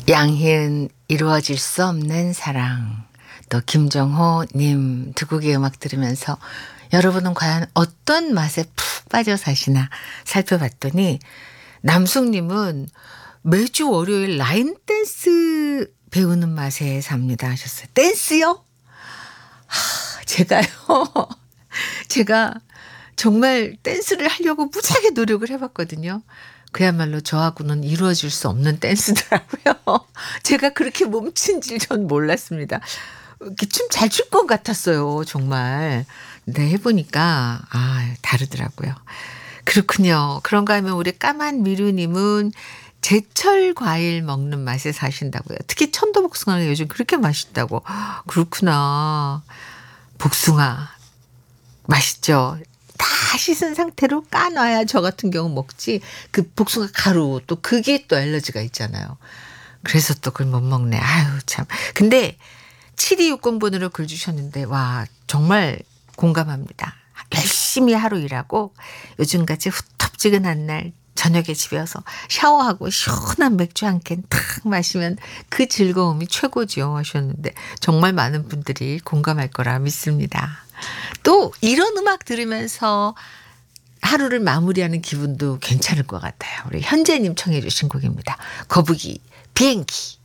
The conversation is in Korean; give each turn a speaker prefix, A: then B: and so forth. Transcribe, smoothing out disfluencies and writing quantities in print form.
A: 양희은 이루어질 수 없는 사랑, 또 김정호님 두 곡의 음악 들으면서 여러분은 과연 어떤 맛에 푹 빠져 사시나 살펴봤더니 남숙님은 매주 월요일 라인 댄스 배우는 맛에 삽니다 하셨어요. 댄스요? 제가요. 제가 정말 댄스를 하려고 무지하게 노력을 해봤거든요. 그야말로 저하고는 이루어질 수 없는 댄스더라고요. 제가 그렇게 몸친 줄 전 몰랐습니다. 춤 잘 출 것 같았어요, 정말. 근데 해보니까 다르더라고요. 그렇군요. 그런가 하면 우리 까만 미루님은 제철 과일 먹는 맛에 사신다고요. 특히 천도복숭아가 요즘 그렇게 맛있다고. 그렇구나. 복숭아 맛있죠. 다 씻은 상태로 까놔야 저 같은 경우 먹지. 그 복숭아 가루 또 그게 또 알러지가 있잖아요. 그래서 또 그걸 못 먹네. 아유 참. 근데 7260번으로 글 주셨는데 와 정말 공감합니다. 열심히 하루 일하고 요즘같이 후텁지근한 날 저녁에 집에 와서 샤워하고 시원한 맥주 한 캔 탁 마시면 그 즐거움이 최고죠 하셨는데 정말 많은 분들이 공감할 거라 믿습니다. 또 이런 음악 들으면서 하루를 마무리하는 기분도 괜찮을 것 같아요. 우리 현재님 청해 주신 곡입니다. 거북이 비행기.